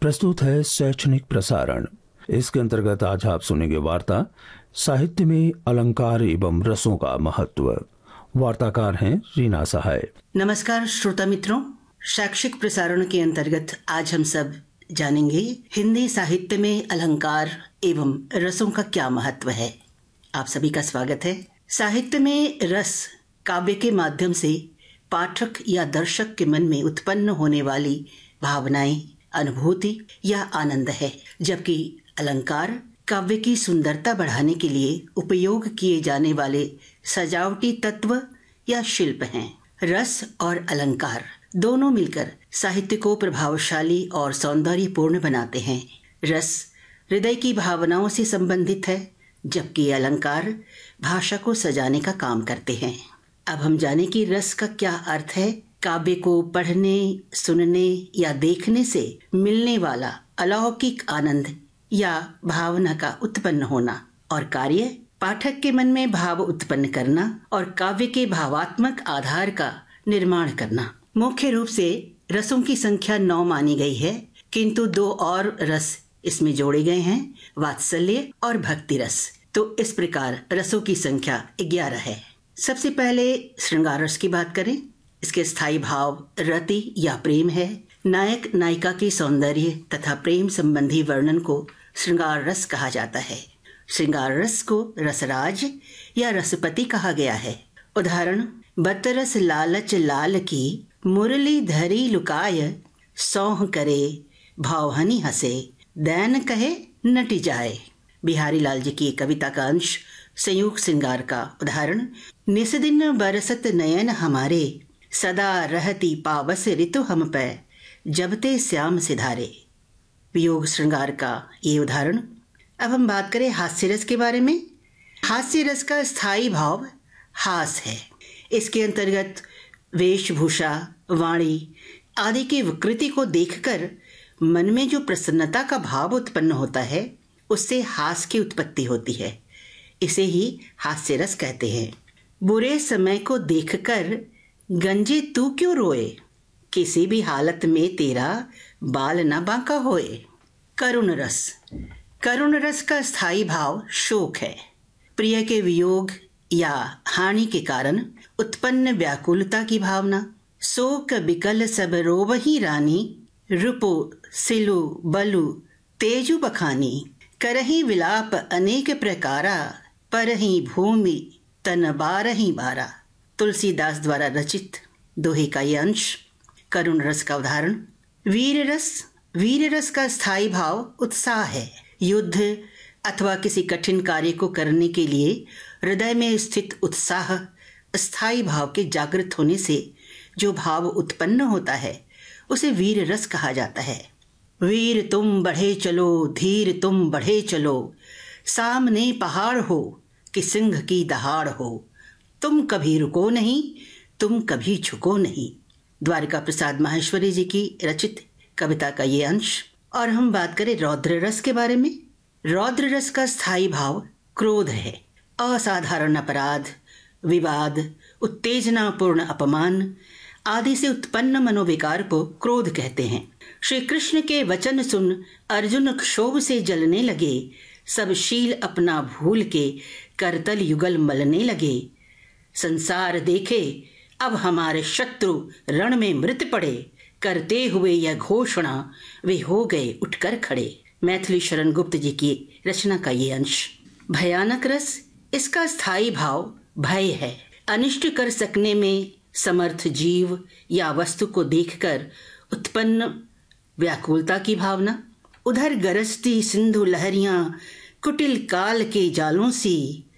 प्रस्तुत है शैक्षणिक प्रसारण। इसके अंतर्गत आज आप सुनेंगे वार्ता साहित्य में अलंकार एवं रसों का महत्व। वार्ताकार हैं रीना सहाय। नमस्कार श्रोता मित्रों, शैक्षिक प्रसारण के अंतर्गत आज हम सब जानेंगे हिंदी साहित्य में अलंकार एवं रसों का क्या महत्व है। आप सभी का स्वागत है। साहित्य में रस काव्य के माध्यम से पाठक या दर्शक के मन में उत्पन्न होने वाली भावनाएं, अनुभूति या आनंद है, जबकि अलंकार काव्य की सुंदरता बढ़ाने के लिए उपयोग किए जाने वाले सजावटी तत्व या शिल्प हैं। रस और अलंकार दोनों मिलकर साहित्य को प्रभावशाली और सौंदर्यपूर्ण बनाते हैं। रस हृदय की भावनाओं से संबंधित है, जबकि अलंकार भाषा को सजाने का काम करते हैं। अब हम जाने कि रस का क्या अर्थ है। काव्य को पढ़ने, सुनने या देखने से मिलने वाला अलौकिक आनंद या भावना का उत्पन्न होना, और कार्य पाठक के मन में भाव उत्पन्न करना और काव्य के भावात्मक आधार का निर्माण करना। मुख्य रूप से रसों की संख्या 9 मानी गई है, किंतु 2 और रस इसमें जोड़े गए हैं, वात्सल्य और भक्ति रस। तो इस प्रकार रसों की संख्या 11 है। सबसे पहले श्रृंगार रस की बात करें। इसके स्थायी भाव रति या प्रेम है। नायक नायिका के सौंदर्य तथा प्रेम संबंधी वर्णन को श्रृंगार रस कहा जाता है। श्रृंगार रस को रसराज या रसपति कहा गया है। उदाहरण: बतरस लालच लाल की मुरली धरी लुकाय, सौह करे भावहनी हंसे, दैन कहे नटी जाए। बिहारी लाल जी की कविता का अंश संयुक्त श्रृंगार का। उदाहरण: निस दिन बरसत नयन हमारे, सदा रहती पावस ऋतु हम पे, जबते श्याम सिधारे। वियोग श्रृंगार का ये उदाहरण। अब हम बात करें हास्य रस के बारे में। हास्य रस का स्थायी भाव हास है। इसके अंतर्गत वेशभूषा, वाणी आदि की विकृति को देखकर मन में जो प्रसन्नता का भाव उत्पन्न होता है, उससे हास की उत्पत्ति होती है। इसे ही हास्य रस कहते हैं। बुरे समय को देखकर गंजे तू क्यों रोए, किसी भी हालत में तेरा बाल न बांका होए। करुण रस। करुण रस का स्थायी भाव शोक है। प्रिय के वियोग या हानि के कारण उत्पन्न व्याकुलता की भावना। शोक बिकल सब रोवही रानी, रूपो सिलु बलु तेजु बखानी, करही विलाप अनेक प्रकारा, परही भूमि तन बारही बारा। तुलसीदास द्वारा रचित दोहे का ये अंश। करुण रस का उदाहरण: वीर रस। वीर रस का स्थायी भाव उत्साह है। युद्ध अथवा किसी कठिन कार्य को करने के लिए हृदय में स्थित उत्साह, स्थायी भाव के जागृत होने से जो भाव उत्पन्न होता है, उसे वीर रस कहा जाता है। वीर तुम बढ़े चलो, धीर तुम बढ़े चलो, सामने पहाड़ हो कि सिंह की दहाड़ हो, तुम कभी रुको नहीं, तुम कभी झुको नहीं। द्वारिका प्रसाद माहेश्वरी जी की रचित कविता का ये अंश। और हम बात करें रौद्र रस के बारे में। रौद्र रस का स्थायी भाव क्रोध है। असाधारण अपराध, विवाद, उत्तेजनापूर्ण अपमान आदि से उत्पन्न मनोविकार को क्रोध कहते हैं। श्री कृष्ण के वचन सुन अर्जुन क्षोभ से जलने लगे, सब शील अपना भूल के करतल युगल मलने लगे। संसार देखे अब हमारे शत्रु रण में मृत पड़े, करते हुए यह घोषणा वे हो गए उठकर खड़े। मैथिली शरण गुप्त जी की रचना का ये अंश। भयानक रस। इसका स्थायी भाव भय है। अनिष्ट कर सकने में समर्थ जीव या वस्तु को देखकर उत्पन्न व्याकुलता की भावना। उधर गरजती सिंधु लहरियां कुटिल काल के जालों सी,